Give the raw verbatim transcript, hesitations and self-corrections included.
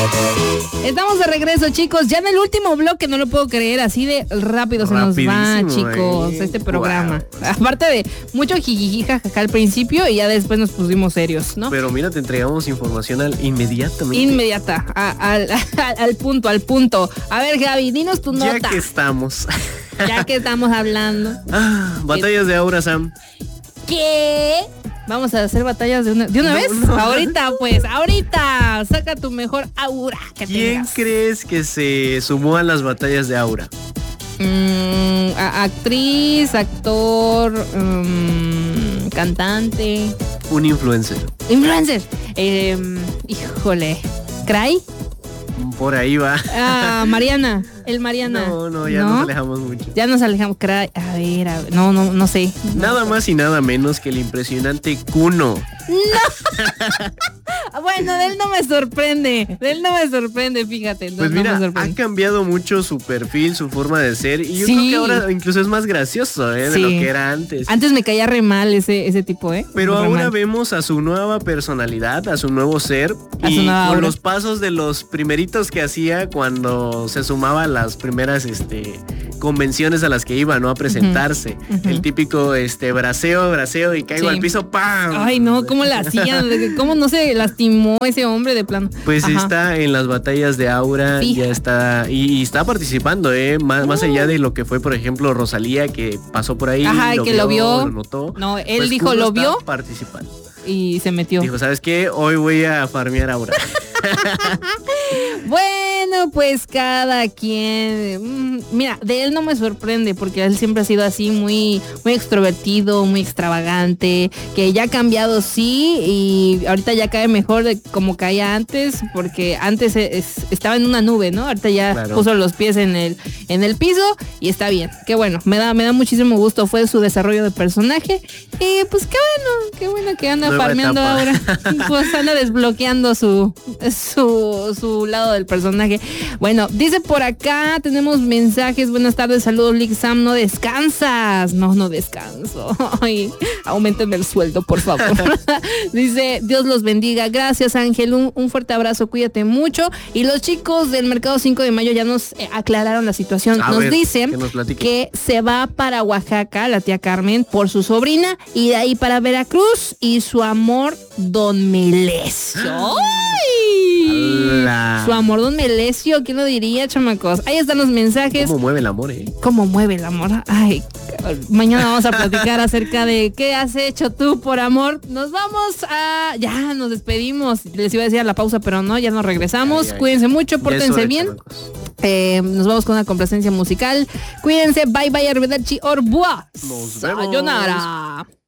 Estamos de regreso, chicos. Ya en el último bloque, no lo puedo creer. Así de rápido se nos va, chicos, eh. este programa. Wow. Aparte de mucho jijiji jajaja al principio y ya después nos pusimos serios, ¿no? Pero mira, te entregamos información al, inmediatamente. Inmediata, a, a, a, al punto, al punto. A ver, Gaby, dinos tu nota. Ya que estamos. Ya que estamos hablando. Ah, batallas de aura, Sam. ¿Qué? Vamos a hacer batallas de una, ¿de una no, vez. No. Ahorita, pues, ahorita. Saca tu mejor aura que ¿Quién tengas. crees que se sumó a las batallas de aura? Mm, a, actriz, actor, um, cantante. Un influencer. Influencer. Eh, híjole. ¿Cray? Por ahí va. Ah, Mariana. El Mariana. No, no, ya ¿no? nos alejamos mucho. Ya nos alejamos. Cray. A ver, a ver. No, no, no sé. Nada no. más y nada menos que el impresionante Kuno. No. Bueno, de él no me sorprende. De él no me sorprende, fíjate. No, pues mira, no me ha cambiado mucho su perfil, su forma de ser. Y yo sí. creo que ahora incluso es más gracioso, ¿eh? De sí. lo que era antes. Antes me caía re mal ese, ese tipo, ¿eh? Pero re ahora mal. vemos a su nueva personalidad, a su nuevo ser. A y su nueva con obra. los pasos de los primeritos que hacía cuando se sumaba a las primeras este, convenciones a las que iba, ¿no? A presentarse. Uh-huh. Uh-huh. El típico este, braceo, braceo y caigo sí. al piso, ¡pam! Ay, no, ¿cómo la hacían? ¿Cómo no se lastimó ese hombre de plano? Pues Ajá. está en las batallas de aura, sí. ya está, y, y está participando, ¿eh? Más, uh. más allá de lo que fue, por ejemplo, Rosalía, que pasó por ahí. Ajá, lo que vio, lo vio. Lo notó. No, él pues dijo, ¿lo vio? Participando. Y se metió. Dijo, ¿sabes qué? Hoy voy a farmear aura. Bueno, pues cada quien. Mira, de él no me sorprende porque él siempre ha sido así muy, muy extrovertido, muy extravagante, que ya ha cambiado sí y ahorita ya cae mejor de como caía antes, porque antes es, estaba en una nube, ¿no? Ahorita ya claro. puso los pies en el, en el piso y está bien. Qué bueno, me da, me da muchísimo gusto, fue su desarrollo de personaje y pues qué bueno, qué bueno que anda Nueva farmeando etapa. Ahora. Pues anda desbloqueando su, su, su lado del personaje. Bueno, dice por acá, tenemos mensajes. Buenas tardes, saludos, Lick Sam. No descansas. No, no descanso. Ay, aumentenme el sueldo, por favor. Dice, Dios los bendiga. Gracias, Ángel. Un, un fuerte abrazo, cuídate mucho. Y los chicos del Mercado cinco de Mayo ya nos eh, aclararon la situación. A nos ver, dicen que, nos que se va para Oaxaca, la tía Carmen, por su sobrina, y de ahí para Veracruz y su amor, Don Melesio. ¡Ay! Hola. Su amor, Don Melesio, ¿quién lo diría, chamacos? Ahí están los mensajes. ¿Cómo mueve el amor, eh? ¿Cómo mueve el amor? Ay, mañana vamos a platicar acerca de qué has hecho tú por amor. Nos vamos a... Ya, nos despedimos. Les iba a decir a la pausa, pero no, ya nos regresamos. Ay, ay. Cuídense mucho, pórtense bien. Eh, nos vamos con una complacencia musical. Cuídense, bye bye, arrivederci, au revoir. Nos vemos. Sayonara.